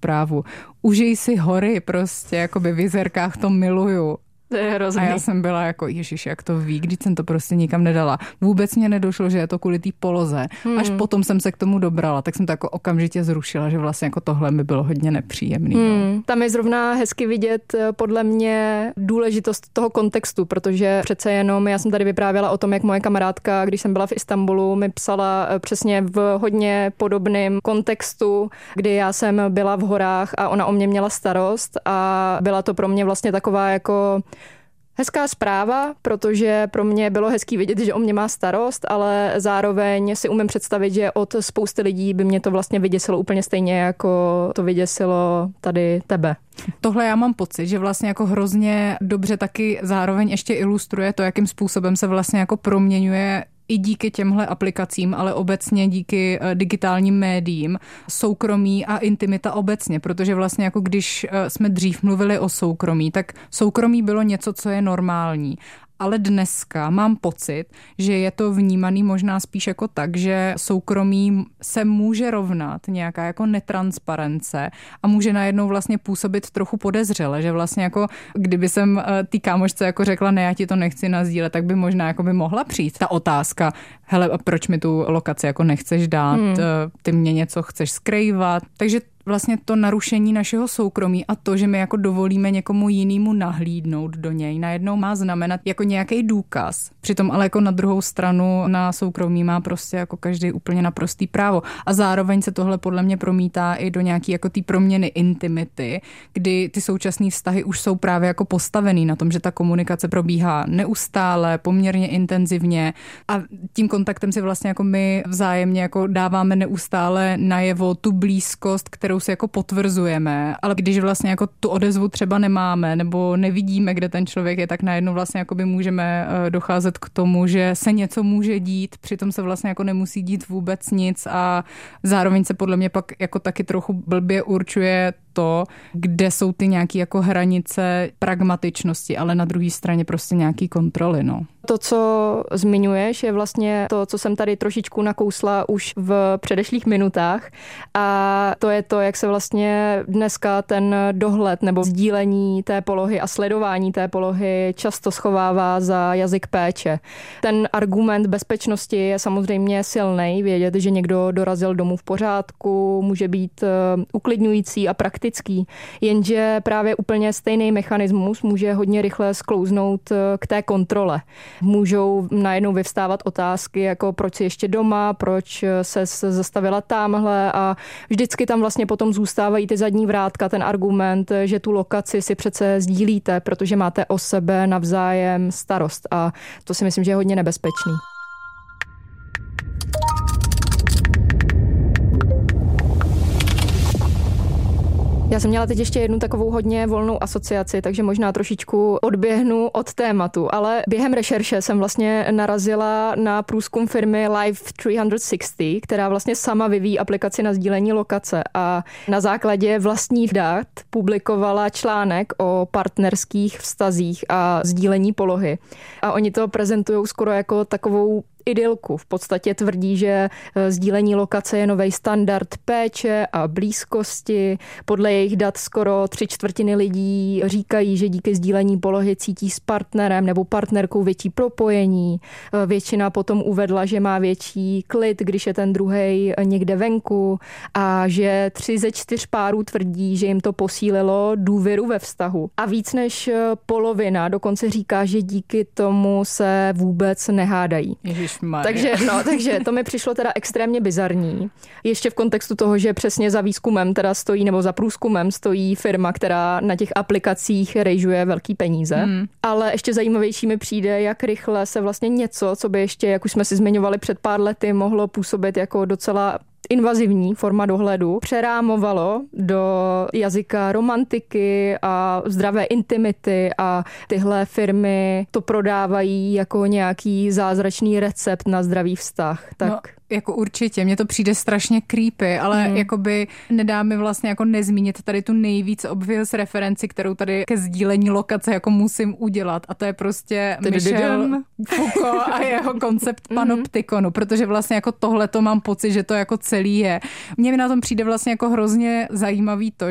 zprávu. Užij si hory prostě, jakoby v jezerkách to miluju. To je hrozný. A já jsem byla jako, ježiš, jak to ví, když jsem to prostě nikam nedala. Vůbec mě nedošlo, že je to kvůli té poloze. Až potom jsem se k tomu dobrala, tak jsem to jako okamžitě zrušila, že vlastně jako tohle mi bylo hodně nepříjemný. No. Tam je zrovna hezky vidět podle mě důležitost toho kontextu, protože přece jenom já jsem tady vyprávěla o tom, jak moje kamarádka, když jsem byla v Istanbulu, mi psala přesně v hodně podobném kontextu, kdy já jsem byla v horách a ona o mě měla starost a byla to pro mě vlastně taková jako hezká zpráva, protože pro mě bylo hezký vidět, že o mě má starost, ale zároveň si umím představit, že od spousty lidí by mě to vlastně vyděsilo úplně stejně, jako to vyděsilo tady tebe. Tohle já mám pocit, že vlastně jako hrozně dobře taky zároveň ještě ilustruje to, jakým způsobem se vlastně jako proměňuje i díky těmhle aplikacím, ale obecně díky digitálním médiím, soukromí a intimita obecně, protože vlastně jako když jsme dřív mluvili o soukromí, tak soukromí bylo něco, co je normální. Ale dneska mám pocit, že je to vnímaný možná spíš jako tak, že soukromí se může rovnat nějaká jako netransparence a může najednou vlastně působit trochu podezřele, že vlastně jako kdyby jsem té kámošce jako řekla, ne, já ti to nechci nazdílet, tak by možná jako by mohla přijít ta otázka, hele, a proč mi tu lokaci jako nechceš dát, ty mě něco chceš skrývat, takže vlastně to narušení našeho soukromí a to, že my jako dovolíme někomu jinému nahlídnout do něj, najednou má znamenat jako nějaký důkaz. Přitom ale jako na druhou stranu na soukromí má prostě jako každý úplně naprostý právo. A zároveň se tohle podle mě promítá i do nějaký jako té proměny intimity, kdy ty současné vztahy už jsou právě jako postavený na tom, že ta komunikace probíhá neustále, poměrně intenzivně a tím kontaktem si vlastně jako my vzájemně jako dáváme neustále najevo tu blízkost, kterou si jako potvrzujeme, ale když vlastně jako tu odezvu třeba nemáme nebo nevidíme, kde ten člověk je, tak najednou vlastně jako by můžeme docházet k tomu, že se něco může dít, přitom se vlastně jako nemusí dít vůbec nic a zároveň se podle mě pak jako taky trochu blbě určuje to, kde jsou ty nějaké jako hranice pragmatičnosti, ale na druhé straně prostě nějaký kontroly, no. To, co zmiňuješ, je vlastně to, co jsem tady trošičku nakousla už v předešlých minutách a to je to, jak se vlastně dneska ten dohled nebo sdílení té polohy a sledování té polohy často schovává za jazyk péče. Ten argument bezpečnosti je samozřejmě silný, vědět, že někdo dorazil domů v pořádku, může být uklidňující a praktický, jenže právě úplně stejný mechanismus může hodně rychle sklouznout k té kontrole. Můžou najednou vyvstávat otázky, jako proč jsi ještě doma, proč se zastavila támhle a vždycky tam vlastně potom zůstávají ty zadní vrátka, ten argument, že tu lokaci si přece sdílíte, protože máte o sebe navzájem starost a to si myslím, že je hodně nebezpečný. Já jsem měla teď ještě jednu takovou hodně volnou asociaci, takže možná trošičku odběhnu od tématu, ale během rešerše jsem vlastně narazila na průzkum firmy Live 360, která vlastně sama vyvíjí aplikaci na sdílení lokace a na základě vlastních dat publikovala článek o partnerských vztazích a sdílení polohy. A oni to prezentují skoro jako takovou idylku. V podstatě tvrdí, že sdílení lokace je nový standard péče a blízkosti. Podle jejich dat skoro 3/4 lidí říkají, že díky sdílení polohy cítí s partnerem nebo partnerkou větší propojení. Většina potom uvedla, že má větší klid, když je ten druhej někde venku a že 3 ze 4 párů tvrdí, že jim to posílilo důvěru ve vztahu. A víc než polovina dokonce říká, že díky tomu se vůbec nehádají. Takže to mi přišlo teda extrémně bizarní. Ještě v kontextu toho, že přesně za výzkumem teda stojí, nebo za průzkumem stojí firma, která na těch aplikacích rejžuje velký peníze. Ale ještě zajímavější mi přijde, jak rychle se vlastně něco, co by ještě, jak už jsme si zmiňovali před pár lety, mohlo působit jako docela invazivní forma dohledu, přerámovalo do jazyka romantiky a zdravé intimity a tyhle firmy to prodávají jako nějaký zázračný recept na zdravý vztah. Tak... No. Jako určitě, mně to přijde strašně creepy, ale jakoby nedá mi vlastně jako nezmínit tady tu nejvíc obvious referenci, kterou tady ke sdílení lokace jako musím udělat a to je prostě Michel Foucault a jeho koncept panoptikonu, protože vlastně jako tohle to mám pocit, že to jako celý je. Mně na tom přijde vlastně jako hrozně zajímavý to,